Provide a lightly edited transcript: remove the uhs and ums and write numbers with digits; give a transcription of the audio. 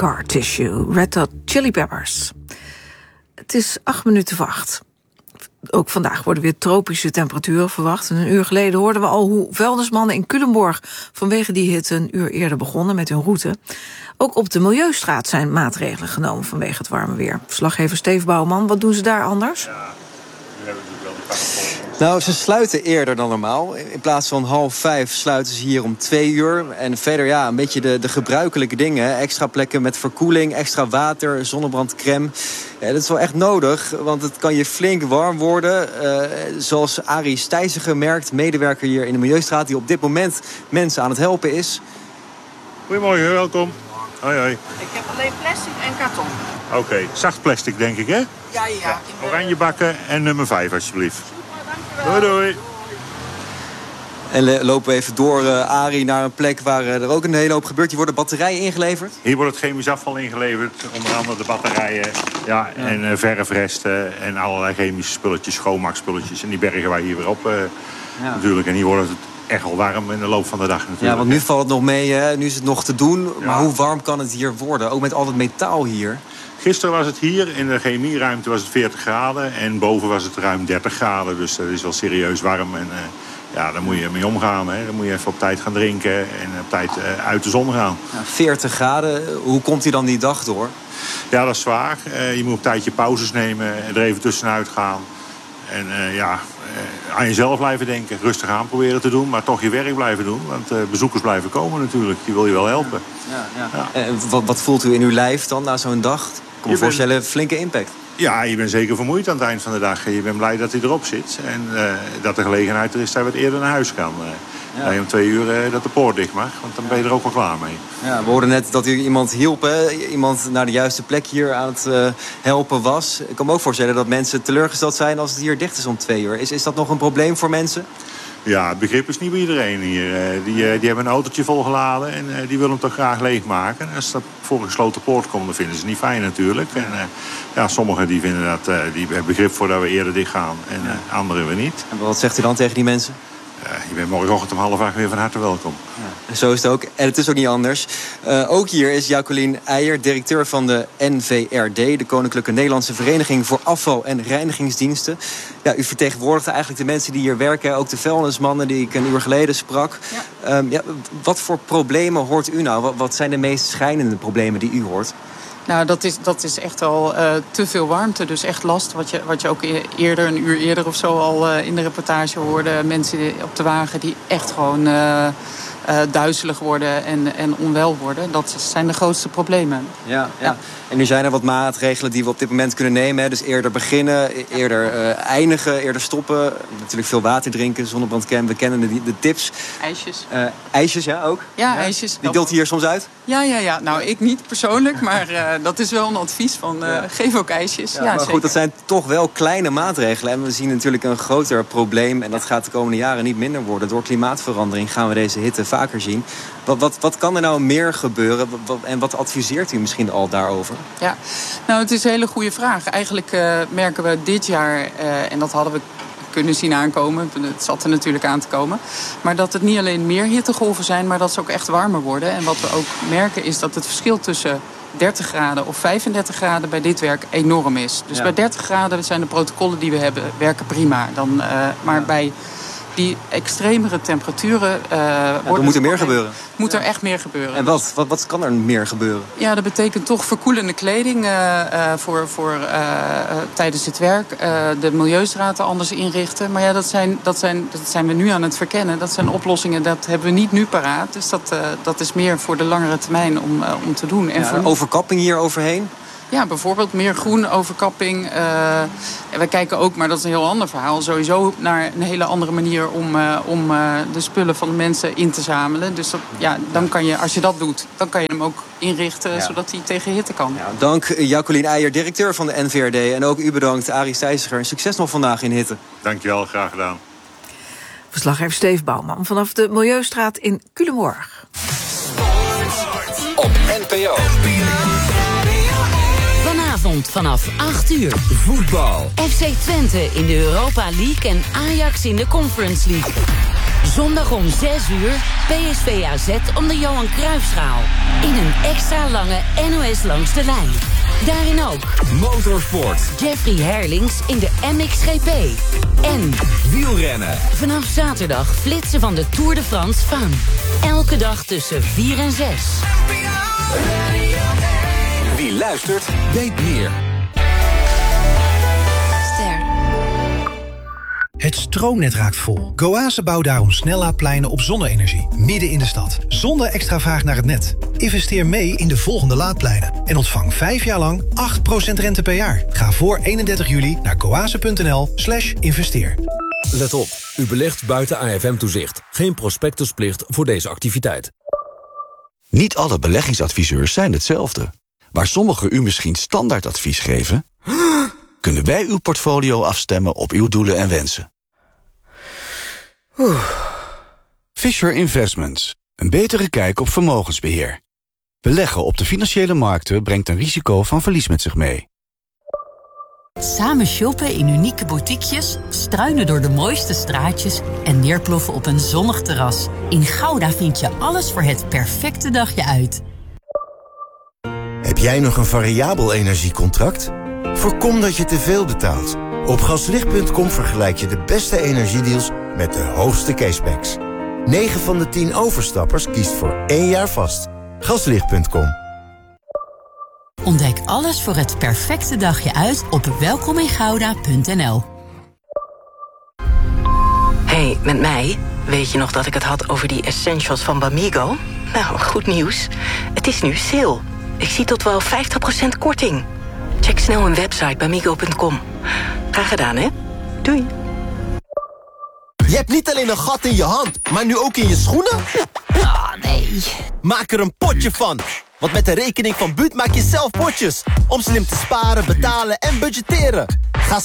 Scar Tissue, Red Hot Chili Peppers. Het is 8:08. Ook vandaag worden weer tropische temperaturen verwacht. En een uur geleden hoorden we al hoe vuilnismannen in Culemborg vanwege die hitte een uur eerder begonnen met hun route. Ook op de Milieustraat zijn maatregelen genomen vanwege het warme weer. Verslaggever Steve Bouwman, wat doen ze daar anders? Ja, nu hebben we natuurlijk wel die pakken. Nou, ze sluiten eerder dan normaal. In plaats van 4:30 sluiten ze hier om 2:00. En verder, ja, een beetje de gebruikelijke dingen. Extra plekken met verkoeling, extra water, zonnebrandcrème. Ja, dat is wel echt nodig, want het kan je flink warm worden. Zoals Arie Stijziger merkt, medewerker hier in de Milieustraat, die op dit moment mensen aan het helpen is. Goedemorgen, welkom. Hoi, hoi. Ik heb alleen plastic en karton. Oké, zacht plastic denk ik, hè? Ja. Oranje bakken en nummer 5 alsjeblieft. Super, dankjewel. Doei. En lopen we even door, Arie, naar een plek waar er ook een hele hoop gebeurt. Hier worden batterijen ingeleverd. Hier wordt het chemisch afval ingeleverd. Onder andere de batterijen en verfresten en allerlei chemische spulletjes, schoonmaakspulletjes. En die bergen wij hier weer op natuurlijk. En hier wordt het echt al warm in de loop van de dag natuurlijk. Ja, want nu valt het nog mee, hè? Nu is het nog te doen. Ja. Maar hoe warm kan het hier worden? Ook met al het metaal hier. Gisteren was het hier, in de chemieruimte was het 40 graden. En boven was het ruim 30 graden. Dus dat is wel serieus warm. En daar moet je mee omgaan. Hè. Dan moet je even op tijd gaan drinken en op tijd uit de zon gaan. Ja, 40 graden, hoe komt hij dan die dag door? Ja, dat is zwaar. Je moet op tijd je pauzes nemen en er even tussenuit gaan. En aan jezelf blijven denken. Rustig aan proberen te doen, maar toch je werk blijven doen. Want bezoekers blijven komen natuurlijk. Die wil je wel helpen. Ja. En wat voelt u in uw lijf dan na zo'n dag? Ik kan me voorstellen, flinke impact. Ja, je bent zeker vermoeid aan het eind van de dag. Je bent blij dat hij erop zit. En dat de gelegenheid er is dat je wat eerder naar huis kan. Dat je om 2:00 dat de poort dicht mag. Want dan ben je er ook wel klaar mee. Ja, we hoorden net dat u iemand hielp. Hè? Iemand naar de juiste plek hier aan het helpen was. Ik kan me ook voorstellen dat mensen teleurgesteld zijn als het hier dicht is om 2:00. Is dat nog een probleem voor mensen? Ja, het begrip is niet bij iedereen hier. Die hebben een autootje volgeladen en die willen hem toch graag leegmaken. Als dat voor een gesloten poort komt, dan vinden ze het niet fijn natuurlijk. En sommigen die vinden dat, die hebben begrip voor dat we eerder dicht gaan en anderen we niet. En wat zegt u dan tegen die mensen? Je bent morgenochtend om 7:30 weer van harte welkom. Ja, zo is het ook. En het is ook niet anders. Ook hier is Jacqueline Eijer, directeur van de NVRD... de Koninklijke Nederlandse Vereniging voor Afval- en Reinigingsdiensten. Ja, u vertegenwoordigt eigenlijk de mensen die hier werken. Ook de vuilnismannen die ik een uur geleden sprak. Ja. Wat voor problemen hoort u nou? Wat zijn de meest schijnende problemen die u hoort? Nou, dat is echt al te veel warmte. Dus echt last, wat je ook eerder, een uur eerder of zo al in de reportage hoorde. Mensen op de wagen die echt gewoon duizelig worden en onwel worden. Dat zijn de grootste problemen. Ja. En nu zijn er wat maatregelen die we op dit moment kunnen nemen. Hè? Dus eerder beginnen, eerder eindigen, eerder stoppen. Natuurlijk veel water drinken, zonnebrandcrème. We kennen de tips. IJsjes. IJsjes, ja, ook? Ja, ijsjes. Die deelt hier soms uit? Ja. Nou, ik niet persoonlijk, maar dat is wel een advies van geef ook ijsjes. Ja, maar zeker. goed, dat zijn toch wel kleine maatregelen. En we zien natuurlijk een groter probleem. En dat gaat de komende jaren niet minder worden. Door klimaatverandering gaan we deze hitte vaker zien. Wat kan er nou meer gebeuren? En wat adviseert u misschien al daarover? Ja, nou, het is een hele goede vraag. Eigenlijk merken we dit jaar, en dat hadden we kunnen zien aankomen. Het zat er natuurlijk aan te komen. Maar dat het niet alleen meer hittegolven zijn, maar dat ze ook echt warmer worden. En wat we ook merken is dat het verschil tussen 30 graden of 35 graden bij dit werk enorm is. Dus bij 30 graden zijn de protocollen die we hebben werken prima. Maar bij die extremere temperaturen er moet er meer gebeuren. Moet er echt meer gebeuren. En wat kan er meer gebeuren? Ja, dat betekent toch verkoelende kleding voor tijdens het werk. De Milieustraten anders inrichten. Maar ja, dat zijn we nu aan het verkennen. Dat zijn oplossingen, dat hebben we niet nu paraat. Dus dat is meer voor de langere termijn om te doen. En overkapping hier overheen? Ja, bijvoorbeeld meer groen, overkapping. We kijken ook, maar dat is een heel ander verhaal, sowieso naar een hele andere manier om de spullen van de mensen in te zamelen. Dus dan kan je, als je dat doet, dan kan je hem ook inrichten zodat hij tegen hitte kan. Ja, dank Jacqueline Eijer, directeur van de NVRD. En ook u bedankt, Arie Stijziger. En succes nog vandaag in hitte. Dankjewel, graag gedaan. Verslaggever Steve Bouwman vanaf de Milieustraat in Culemborg. Op NPO. Vanavond vanaf 8:00. Voetbal. FC Twente in de Europa League en Ajax in de Conference League. Zondag om 6 uur, PSV AZ om de Johan Cruijffschaal. In een extra lange NOS langs de lijn. Daarin ook motorsport, Jeffrey Herlings in de MXGP. En wielrennen. Vanaf zaterdag flitsen van de Tour de France Faan. Elke dag tussen 4 en 6. Wie luistert, weet meer. Het stroomnet raakt vol. Goase bouwt daarom snellaadpleinen op zonne-energie, midden in de stad. Zonder extra vraag naar het net. Investeer mee in de volgende laadpleinen. En ontvang 5 jaar lang 8% rente per jaar. Ga voor 31 juli naar goase.nl/investeer. Let op, u belegt buiten AFM-toezicht. Geen prospectusplicht voor deze activiteit. Niet alle beleggingsadviseurs zijn hetzelfde. Waar sommigen u misschien standaardadvies geven, kunnen wij uw portfolio afstemmen op uw doelen en wensen. Fisher Investments. Een betere kijk op vermogensbeheer. Beleggen op de financiële markten brengt een risico van verlies met zich mee. Samen shoppen in unieke boutiquejes, struinen door de mooiste straatjes en neerploffen op een zonnig terras. In Gouda vind je alles voor het perfecte dagje uit. Heb jij nog een variabel energiecontract? Voorkom dat je te veel betaalt. Op gaslicht.com vergelijk je de beste energiedeals met de hoogste cashbacks. 9 van de 10 overstappers kiest voor 1 jaar vast. Gaslicht.com. Ontdek alles voor het perfecte dagje uit op welkomingouda.nl. Hey, met mij? Weet je nog dat ik het had over die essentials van Bamigo? Nou, goed nieuws. Het is nu sale. Ik zie tot wel 50% korting. Check snel hun website bamigo.com. Graag gedaan, hè? Doei. Je hebt niet alleen een gat in je hand, maar nu ook in je schoenen? Ah, nee. Maak er een potje van. Want met de rekening van Buut maak je zelf potjes. Om slim te sparen, betalen en budgetteren. Ga